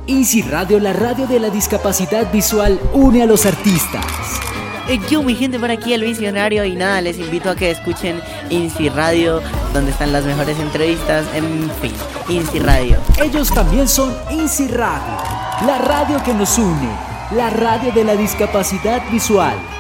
INSI Radio, la radio de la discapacidad visual, une a los artistas. Yo, mi gente, por aquí el visionario, y nada, les invito a que escuchen INSI Radio, donde están las mejores entrevistas, en fin, INSI Radio. Ellos también son INSI Radio, la radio que nos une, la radio de la discapacidad visual.